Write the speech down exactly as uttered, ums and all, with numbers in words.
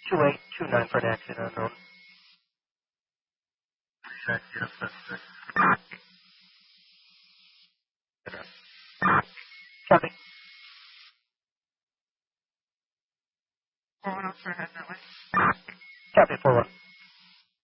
two eight two nine for an accident unknown. Check, yes, that's six. Copy. Four one up for head that way. Copy four one.